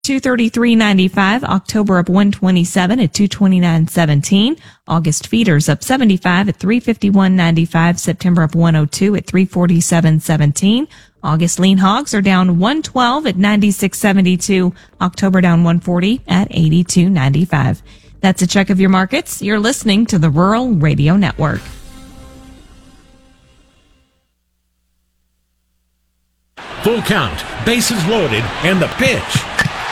$233.95, October up $127 at $229.17, August feeders up $75 at $351.95, September up $102 at $347.17, August lean hogs are down $112 at $96.72, October down $140 at $82.95. That's a check of your markets. You're listening to the Rural Radio Network. Full count, bases loaded, and the pitch.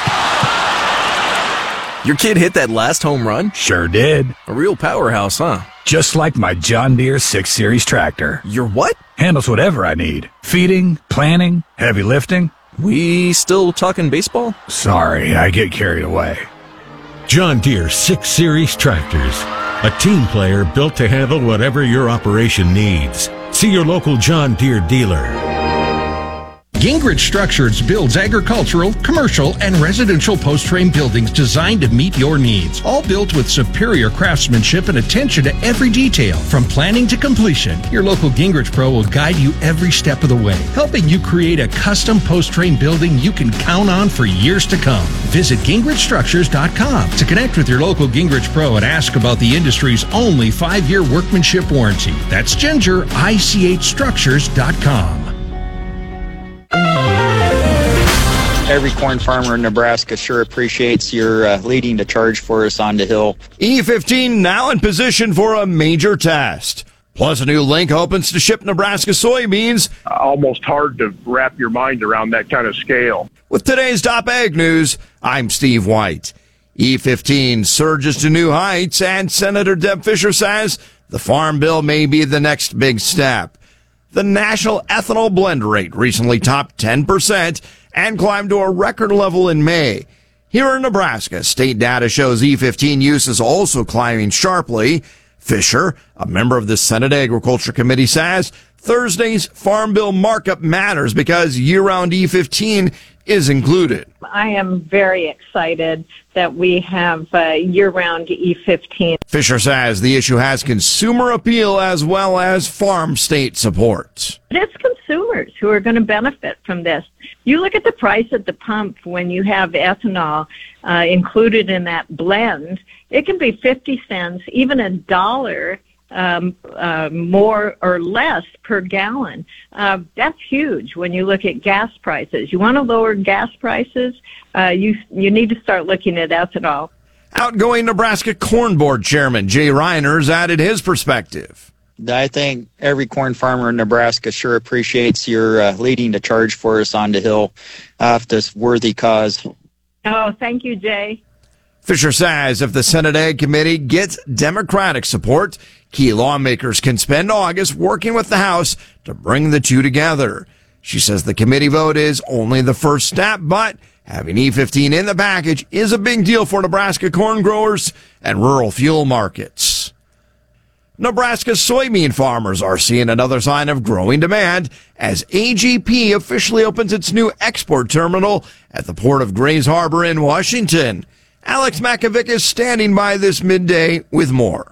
Your kid hit that last home run? Sure did. A real powerhouse, huh? Just like my John Deere 6 Series tractor. Your what? Handles whatever I need. Feeding, planting, heavy lifting. We still talking baseball? Sorry, I get carried away. John Deere 6 Series tractors. A team player built to handle whatever your operation needs. See your local John Deere dealer. Gingrich Structures builds agricultural, commercial, and residential post-frame buildings designed to meet your needs. All built with superior craftsmanship and attention to every detail. From planning to completion, your local Gingrich Pro will guide you every step of the way, helping you create a custom post-frame building you can count on for years to come. Visit GingrichStructures.com to connect with your local Gingrich Pro and ask about the industry's only 5-year workmanship warranty. That's GingerICHStructures.com. Every corn farmer in Nebraska sure appreciates your leading the charge for us on the Hill. E15 now in position for a major test. Plus, a new link opens to ship Nebraska soybeans. Almost hard to wrap your mind around that kind of scale. With today's top ag news, I'm Steve White. E15 surges to new heights, and Senator Deb Fischer says the Farm Bill may be the next big step. The national ethanol blend rate recently topped 10% and climbed to a record level in May. Here in Nebraska, state data shows E15 use is also climbing sharply. Fischer, a member of the Senate Agriculture Committee, says Thursday's Farm Bill markup matters because year-round E15 is included. I am very excited that we have year-round E15. Fischer says the issue has consumer appeal as well as farm state support. It's consumers who are going to benefit from this. You look at the price at the pump when you have ethanol included in that blend, it can be 50 cents, even $1 more or less per gallon. That's huge when you look at gas prices. You want to lower gas prices, you need to start looking at ethanol. Outgoing Nebraska Corn Board Chairman Jay Reiners added his perspective. I think every corn farmer in Nebraska sure appreciates your leading the charge for us on the Hill of this worthy cause. Oh, thank you, Jay. Fischer says if the Senate Ag Committee gets Democratic support, key lawmakers can spend August working with the House to bring the two together. She says the committee vote is only the first step, but having E15 in the package is a big deal for Nebraska corn growers and rural fuel markets. Nebraska soybean farmers are seeing another sign of growing demand as AGP officially opens its new export terminal at the port of Grays Harbor in Washington. Alex Makovic is standing by this midday with more.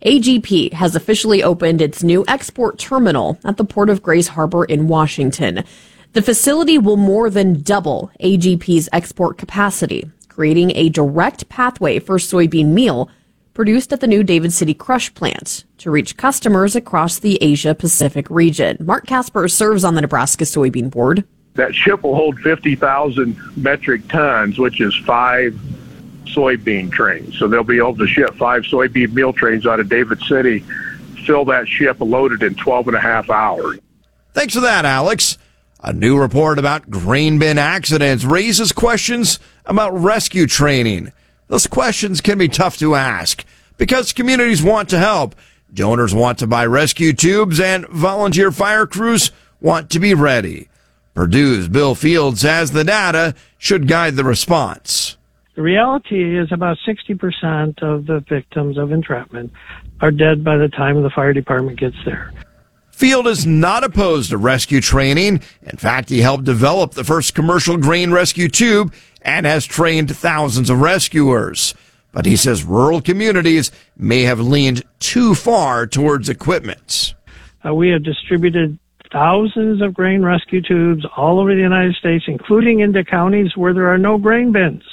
AGP has officially opened its new export terminal at the port of Grays Harbor in Washington. The facility will more than double AGP's export capacity, creating a direct pathway for soybean meal produced at the new David City Crush plant to reach customers across the Asia-Pacific region. Mark Casper serves on the Nebraska Soybean Board. That ship will hold 50,000 metric tons, which is 5 soybean trains. So they'll be able to ship 5 soybean meal trains out of David City, fill that ship loaded in 12 and a half hours. Thanks for that, Alex. A new report about grain bin accidents raises questions about rescue training. Those questions can be tough to ask because communities want to help, donors want to buy rescue tubes, and volunteer fire crews want to be ready. Purdue's Bill Field says the data should guide the response. The reality is about 60% of the victims of entrapment are dead by the time the fire department gets there. Field is not opposed to rescue training. In fact, he helped develop the first commercial grain rescue tube and has trained thousands of rescuers. But he says rural communities may have leaned too far towards equipment. We have distributed thousands of grain rescue tubes all over the United States, including into counties where there are no grain bins.